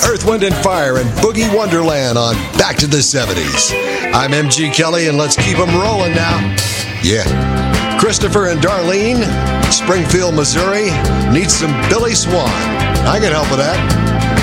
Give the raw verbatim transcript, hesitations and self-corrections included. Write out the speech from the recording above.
Earth, Wind and Fire and Boogie Wonderland on Back to the seventies. I'm M G Kelly, and let's keep them rolling now. Yeah. Christopher and Darlene, Springfield, Missouri, need some Billy Swan. I can help with that.